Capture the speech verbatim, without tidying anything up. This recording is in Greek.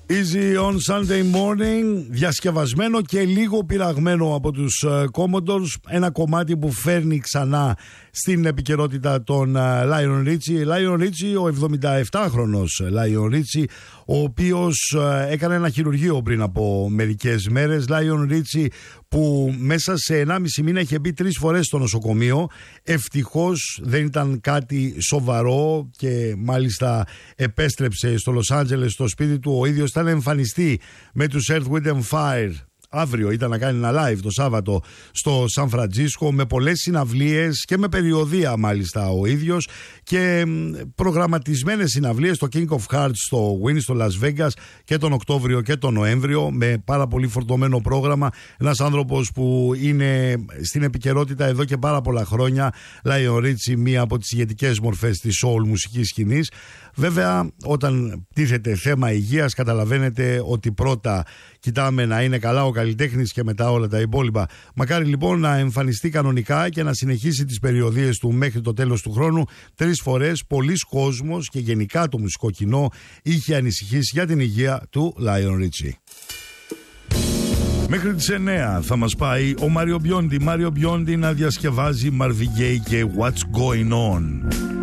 Easy on Sunday morning, διασκευασμένο και λίγο πειραγμένο από τους uh, Commodores. Ένα κομμάτι που φέρνει ξανά στην επικαιρότητα των uh, Lionel Richie. Lionel Richie, ο εβδομηνταεπτάχρονος Lionel Richie, ο οποίος uh, έκανε ένα χειρουργείο πριν από μερικές μέρες. Lionel Richie που μέσα σε ενάμιση μήνα είχε μπει τρεις φορές στο νοσοκομείο. Ευτυχώς δεν ήταν κάτι σοβαρό και μάλιστα επέστρεψε στο Λος Άντζελες, στο σπίτι του. Ο ίδιος ήταν εμφανιστεί με τους Earth, Wind and Fire. Αύριο ήταν να κάνει ένα live το Σάββατο στο Σαν Φραντζίσκο, με πολλές συναυλίες και με περιοδεία μάλιστα ο ίδιος, και προγραμματισμένες συναυλίες στο King of Hearts στο Wynn στο Las Vegas και τον Οκτώβριο και τον Νοέμβριο, με πάρα πολύ φορτωμένο πρόγραμμα. Ένας άνθρωπος που είναι στην επικαιρότητα εδώ και πάρα πολλά χρόνια. Lionel Richie, μία από τις ηγετικές μορφές της soul μουσικής σκηνής. Βέβαια, όταν τίθεται θέμα υγείας, καταλαβαίνετε ότι πρώτα κοιτάμε να είναι καλά ο καλλιτέχνης και μετά όλα τα υπόλοιπα. Μακάρι λοιπόν να εμφανιστεί κανονικά και να συνεχίσει τις περιοδίες του μέχρι το τέλος του χρόνου. Τρεις φορές πολλοί κόσμος και γενικά το μουσικό κοινό είχε ανησυχήσει για την υγεία του Lionel Richie. Μέχρι τις εννέα θα μας πάει ο Μάριο Μπιόντι. Μάριο Μπιόντι να διασκευάζει Marvin Gaye και What's Going On.